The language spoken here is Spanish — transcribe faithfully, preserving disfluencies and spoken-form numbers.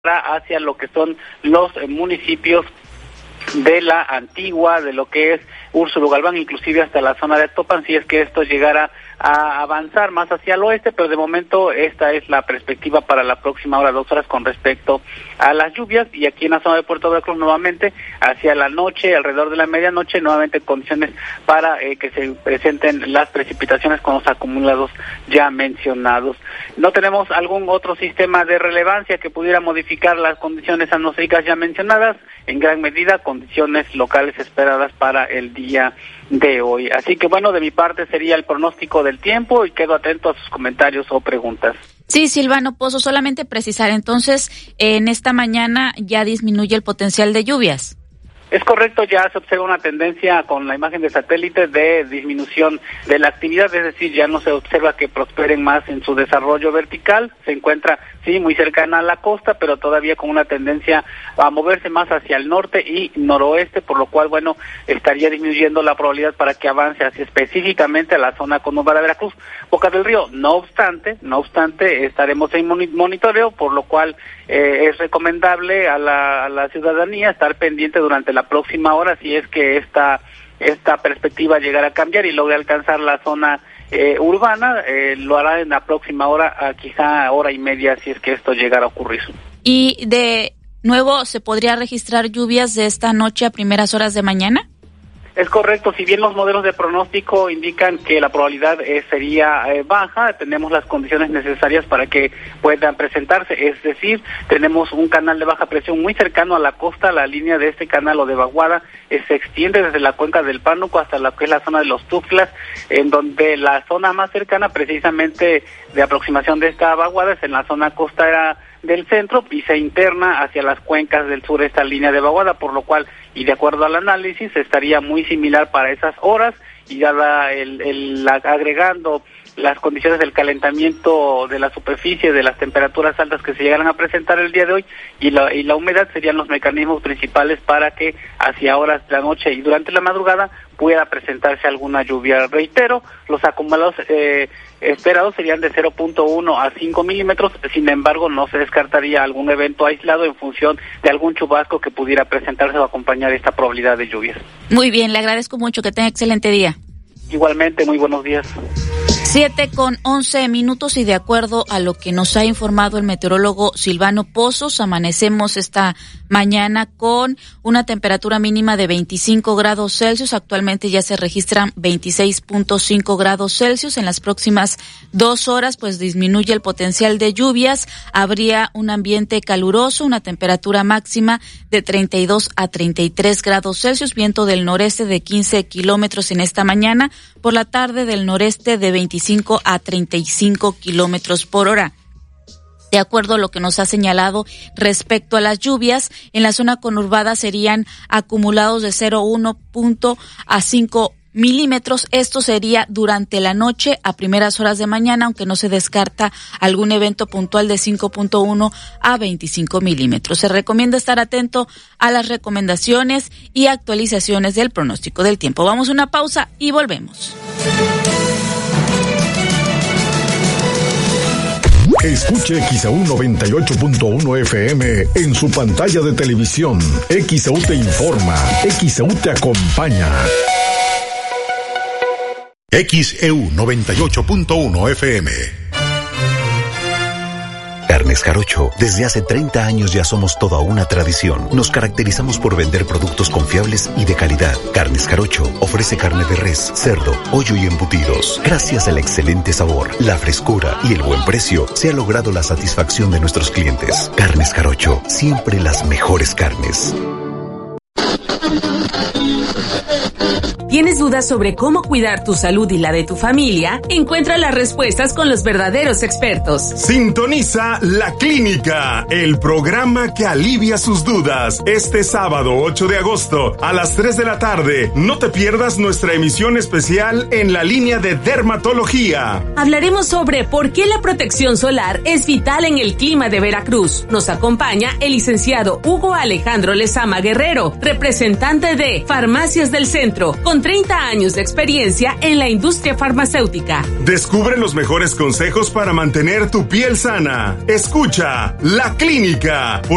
hacia lo que son los eh, municipios de la Antigua, de lo que es Úrsulo Galván, inclusive hasta la zona de Actopan, si es que esto llegara a avanzar más hacia el oeste, pero de momento esta es la perspectiva para la próxima hora, dos horas con respecto a las lluvias. Y aquí en la zona de Puerto Veracruz nuevamente hacia la noche, alrededor de la medianoche, nuevamente condiciones para eh, que se presenten las precipitaciones con los acumulados ya mencionados. No tenemos algún otro sistema de relevancia que pudiera modificar las condiciones atmosféricas ya mencionadas, en gran medida condiciones locales esperadas para el día de hoy. Así que bueno, de mi parte sería el pronóstico del tiempo y quedo atento a sus comentarios o preguntas. Sí, Silvano Pozo, solamente precisar, entonces, en esta mañana ya disminuye el potencial de lluvias. Es correcto, ya se observa una tendencia con la imagen de satélite de disminución de la actividad, es decir, ya no se observa que prosperen más en su desarrollo vertical, se encuentra, sí, muy cercana a la costa, pero todavía con una tendencia a moverse más hacia el norte y noroeste, por lo cual, bueno, estaría disminuyendo la probabilidad para que avance hacia específicamente a la zona conurbada de Veracruz, Boca del Río. No obstante, no obstante, estaremos en monitoreo, por lo cual eh, es recomendable a la, a la ciudadanía estar pendiente durante la próxima hora si es que esta esta perspectiva llegara a cambiar y logre alcanzar la zona eh, urbana, eh, lo hará en la próxima hora, a quizá hora y media si es que esto llegara a ocurrir. ¿Y de nuevo se podría registrar lluvias de esta noche a primeras horas de mañana? Es correcto, si bien los modelos de pronóstico indican que la probabilidad eh, sería eh, baja, tenemos las condiciones necesarias para que puedan presentarse, es decir, tenemos un canal de baja presión muy cercano a la costa, la línea de este canal o de vaguada eh, se extiende desde la cuenca del Pánuco hasta la que es la zona de los Tuxtlas, en donde la zona más cercana precisamente de aproximación de esta vaguada es en la zona costera del centro y se interna hacia las cuencas del sur esta línea de vaguada, por lo cual, y de acuerdo al análisis, estaría muy similar para esas horas, y ya la, el, el, la, agregando las condiciones del calentamiento de la superficie, de las temperaturas altas que se llegaran a presentar el día de hoy, y la, y la humedad serían los mecanismos principales para que hacia horas de la noche y durante la madrugada pueda presentarse alguna lluvia. Reitero, los acumulados eh, esperados serían de cero punto uno a cinco milímetros, sin embargo no se descartaría algún evento aislado en función de algún chubasco que pudiera presentarse o acompañar esta probabilidad de lluvias. Muy bien, le agradezco mucho, que tenga excelente día. Igualmente, muy buenos días. Siete con once minutos y de acuerdo a lo que nos ha informado el meteorólogo Silvano Pozos, amanecemos esta mañana con una temperatura mínima de veinticinco grados Celsius. Actualmente ya se registran veintiséis punto cinco grados Celsius. En las próximas dos horas pues disminuye el potencial de lluvias. Habría un ambiente caluroso, una temperatura máxima de treinta y dos a treinta y tres grados Celsius. Viento del noreste de quince kilómetros en esta mañana. Por la tarde del noreste de veinticinco a treinta y cinco kilómetros por hora. De acuerdo a lo que nos ha señalado respecto a las lluvias, en la zona conurbada serían acumulados de cero punto uno punto a cinco milímetros. Esto sería durante la noche a primeras horas de mañana, aunque no se descarta algún evento puntual de cinco punto uno a veinticinco milímetros. Se recomienda estar atento a las recomendaciones y actualizaciones del pronóstico del tiempo. Vamos a una pausa y volvemos. Escuche X A U noventa y ocho punto uno F M en su pantalla de televisión. X A U te informa, X A U te acompaña. X E U noventa y ocho punto uno F M. Carnes Jarocho. Desde hace treinta años ya somos toda una tradición. Nos caracterizamos por vender productos confiables y de calidad. Carnes Jarocho ofrece carne de res, cerdo, pollo y embutidos. Gracias al excelente sabor, la frescura y el buen precio, se ha logrado la satisfacción de nuestros clientes. Carnes Jarocho, siempre las mejores carnes. ¿Tienes dudas sobre cómo cuidar tu salud y la de tu familia? Encuentra las respuestas con los verdaderos expertos. Sintoniza La Clínica, el programa que alivia sus dudas. Este sábado ocho de agosto a las tres de la tarde. No te pierdas nuestra emisión especial en la línea de dermatología. Hablaremos sobre por qué la protección solar es vital en el clima de Veracruz. Nos acompaña el licenciado Hugo Alejandro Lezama Guerrero, representante de Farmacias del Centro, con treinta años de experiencia en la industria farmacéutica. Descubre los mejores consejos para mantener tu piel sana. Escucha La Clínica.